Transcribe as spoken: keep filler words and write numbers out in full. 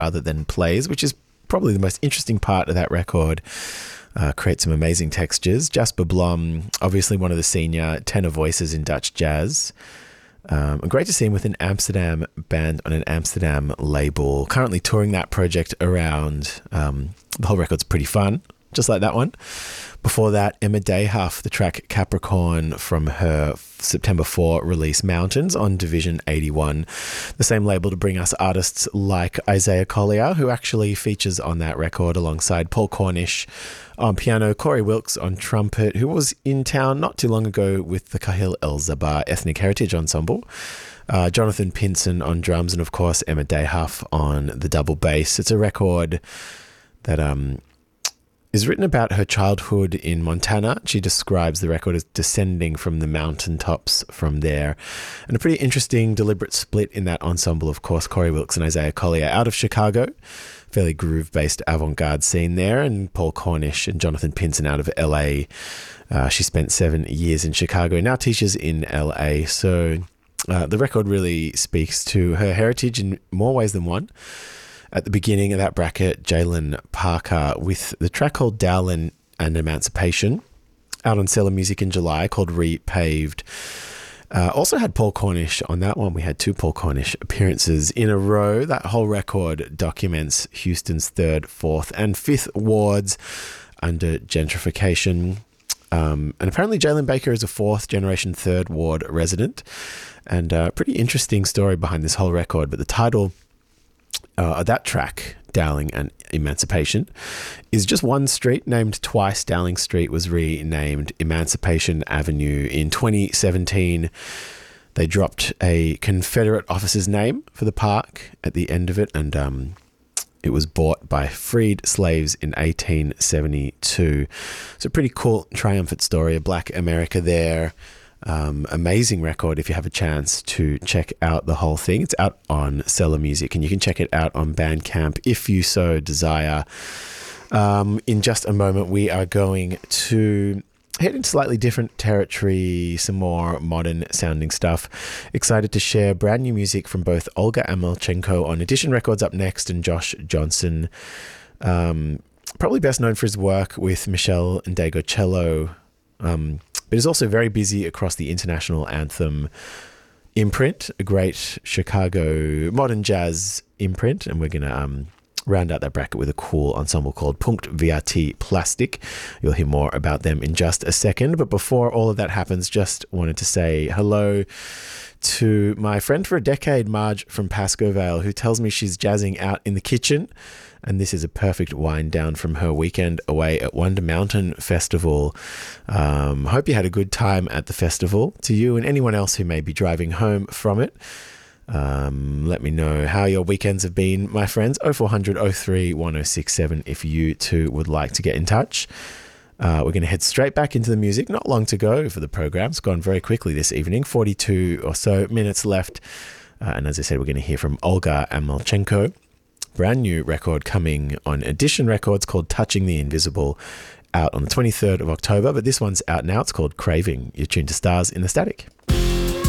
rather than plays, which is probably the most interesting part of that record. Uh, creates some amazing textures. Jasper Blom, obviously one of the senior tenor voices in Dutch jazz. Um, and great to see him with an Amsterdam band on an Amsterdam label. Currently touring that project around. Um, the whole record's pretty fun, just like that one. Before that, Emma Dayhuff, the track Capricorn from her September fourth release Mountains on Division eighty-one, the same label to bring us artists like Isaiah Collier, who actually features on that record alongside Paul Cornish on piano, Corey Wilkes on trumpet, who was in town not too long ago with the Kahil El Zabar Ethnic Heritage Ensemble, uh, Jonathan Pinson on drums, and of course Emma Dayhuff on the double bass. It's a record that um. is written about her childhood in Montana. She describes the record as descending from the mountaintops from there. And a pretty interesting, deliberate split in that ensemble, of course, Corey Wilkes and Isaiah Collier out of Chicago. Fairly groove-based avant-garde scene there. And Paul Cornish and Jonathan Pinson out of L A. Uh, she spent seven years in Chicago, now teaches in L A. So uh, the record really speaks to her heritage in more ways than one. At the beginning of that bracket, Jalen Parker with the track called Dowlin and Emancipation, out on Cellar Music in July, called Repaved. Uh, also had Paul Cornish on that one. We had two Paul Cornish appearances in a row. That whole record documents Houston's third, fourth, and fifth wards under gentrification. Um, and apparently Jalen Baker is a fourth generation third ward resident. And a pretty interesting story behind this whole record. But the title Uh, that track, Dowling and Emancipation, is just one street named twice. Dowling Street was renamed Emancipation Avenue in twenty seventeen. They dropped a Confederate officer's name for the park at the end of it, and um, it was bought by freed slaves in eighteen seventy-two. It's a pretty cool, triumphant story of Black America there. Um, amazing record if you have a chance to check out the whole thing. It's out on Cellar Music, and you can check it out on Bandcamp if you so desire. Um, in just a moment, we are going to head into slightly different territory, some more modern sounding stuff. Excited to share brand new music from both Olga Amelchenko on Edition Records up next, and Josh Johnson, um, probably best known for his work with Michelle Ndegocello, um, but is also very busy across the International Anthem imprint, a great Chicago modern jazz imprint. And we're going to um, round out that bracket with a cool ensemble called Punkt V R T Plastic. You'll hear more about them in just a second. But before all of that happens, just wanted to say hello to my friend for a decade, Marge from Pascoe Vale, who tells me she's jazzing out in the kitchen. And this is a perfect wind down from her weekend away at Wonder Mountain Festival. Um, hope you had a good time at the festival. To you and anyone else who may be driving home from it, um, let me know how your weekends have been, my friends. oh four hundred, oh three, one oh six seven if you too would like to get in touch. Uh, we're going to head straight back into the music. Not long to go for the program. It's gone very quickly this evening. forty-two or so minutes left. Uh, and as I said, we're going to hear from Olga Amelchenko. Brand new record coming on Edition Records called Touching the Invisible, out on the twenty-third of October. But this one's out now. It's called Craving. You're tuned to Stars in the Static.